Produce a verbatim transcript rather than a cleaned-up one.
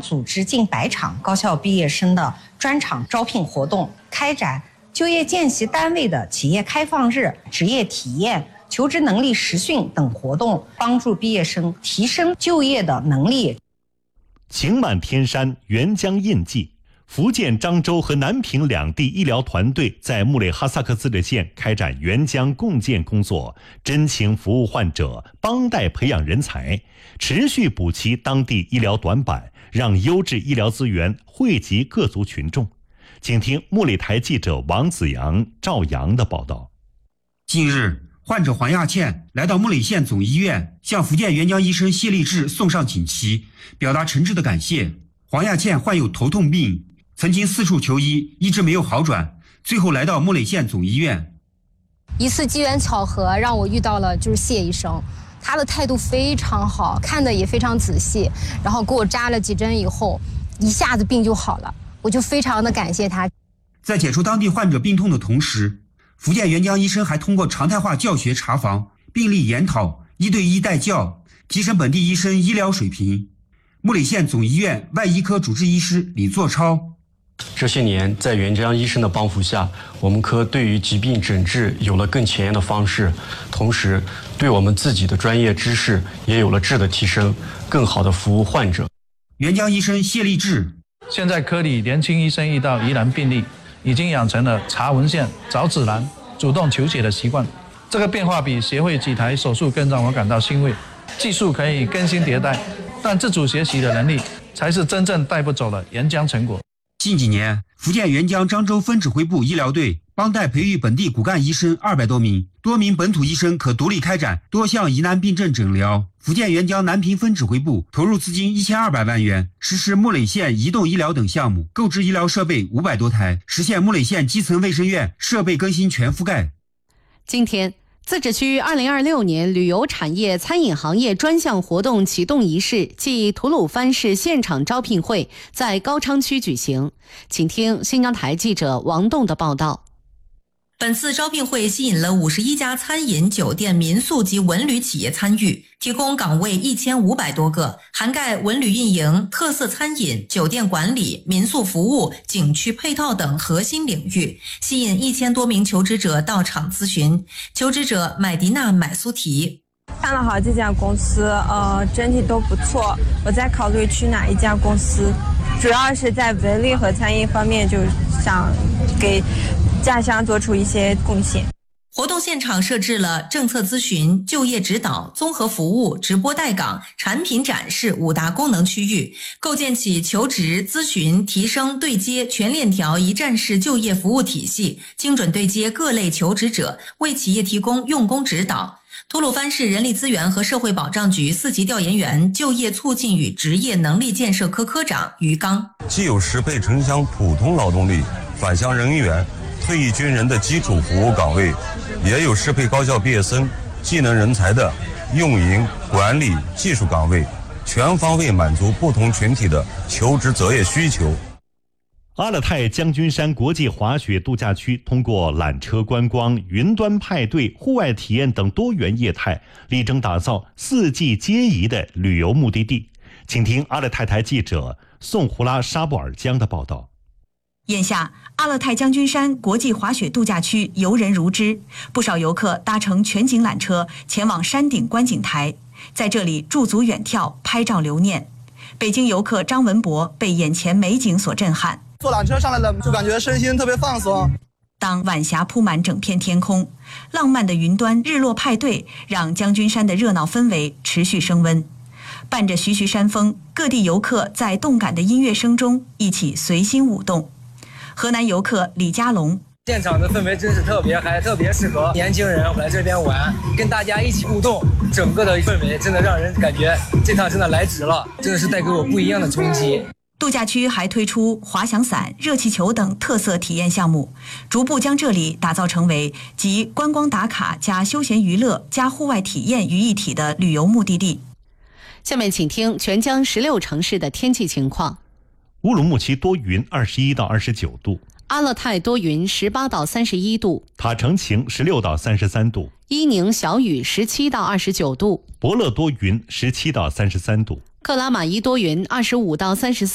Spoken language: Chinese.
组织近百场高校毕业生的专场招聘活动，开展就业见习单位的企业开放日、职业体验、求职能力实训等活动，帮助毕业生提升就业的能力。 晴满天山，沅江印记。福建漳州和南平两地医疗团队在木累哈萨克自治县开展沅江共建工作，真情服务患者，帮带培养人才，持续补齐当地医疗短板，让优质医疗资源惠及各族群众。请听木累台记者王子阳、赵阳的报道。 近日，患者黄亚倩来到木累县总医院，向福建沅江医生谢立志送上锦旗，表达诚挚的感谢。黄亚倩患有头痛病，曾经四处求医，一直没有好转，最后来到木累县总医院。 一次机缘巧合让我遇到了就是谢医生，他的态度非常好，看得也非常仔细，然后给我扎了几针以后，一下子病就好了，我就非常的感谢他。 在解除当地患者病痛的同时，福建沅江医生还通过常态化教学查房、病例研讨、一对一带教，提升本地医生医疗水平。木累县总医院外医科主治医师李作超， 这些年，在沅江医生的帮扶下，我们科对于疾病诊治有了更前沿的方式，同时对我们自己的专业知识也有了质的提升，更好的服务患者。 沅江医生谢立志， 现在科里年轻医生遇到疑难病例，已经养成了查文献、找指南、主动求解的习惯。这个变化比学会几台手术更让我感到欣慰。技术可以更新迭代，但自主学习的能力才是真正带不走的沅江成果。 近几年，福建沅江漳州分指挥部医疗队帮带培育本地骨干医生二百多名，多名本土医生可独立开展多项疑难病症诊疗。福建沅江南平分指挥部投入资金一千二百万元，实施木累县移动医疗等项目，购置医疗设备五百多台，实现木累县基层卫生院设备更新全覆盖。 今天，自治区二零二六年旅游产业餐饮行业专项活动启动仪式暨吐鲁番市现场招聘会在高昌区举行。请听新疆台记者王栋的报道。 本次招聘会吸引了五十一家餐饮、酒店、民宿及文旅企业参与，提供岗位一千五百多个，涵盖文旅运营、特色餐饮、酒店管理、民宿服务、景区配套等核心领域，吸引一千多名求职者到场咨询。求职者买迪娜买苏提， 看了好几家公司，呃，整体都不错，我在考虑去哪一家公司，主要是在文旅和餐饮方面，就想给家乡做出一些贡献。 活动现场设置了政策咨询、就业指导、综合服务、直播带岗、产品展示五大功能区域，构建起求职、咨询、提升、对接全链条一站式就业服务体系，精准对接各类求职者，为企业提供用工指导。吐鲁番市人力资源和社会保障局四级调研员、就业促进与职业能力建设科科长于刚， 既有适配城乡普通劳动力、返乡人员、退役军人的基础服务岗位，也有适配高校毕业生、技能人才的运营、管理、技术岗位，全方位满足不同群体的求职择业需求。 阿勒泰将军山国际滑雪度假区通过缆车观光、云端派对、户外体验等多元业态，力争打造四季皆宜的旅游目的地。请听阿勒泰台记者宋胡拉沙布尔江的报道。 眼下，阿勒泰将军山国际滑雪度假区游人如织，不少游客搭乘全景缆车前往山顶观景台，在这里驻足远眺，拍照留念。北京游客张文博被眼前美景所震撼， 坐缆车上来了，就感觉身心特别放松。 当晚霞铺满整片天空，浪漫的云端日落派对让将军山的热闹氛围持续升温。伴着徐徐山风，各地游客在动感的音乐声中一起随心舞动。河南游客李家龙， 现场的氛围真是特别嗨，特别适合年轻人来这边玩，跟大家一起互动，整个的氛围真的让人感觉这趟真的来值了，真的是带给我不一样的冲击。 度假区还推出滑翔伞、热气球等特色体验项目，逐步将这里打造成为集观光打卡加休闲娱乐加户外体验于一体的旅游目的地。 下面请听全江十六城市的天气情况。 乌鲁木齐多云，二十一到二十九度； 阿勒泰多云，十八到三十一度； 塔城晴，十六到三十三度； 伊宁小雨，十七到二十九度； 博乐多云，十七到三十三度； 克拉玛依多云，二十五到三十四。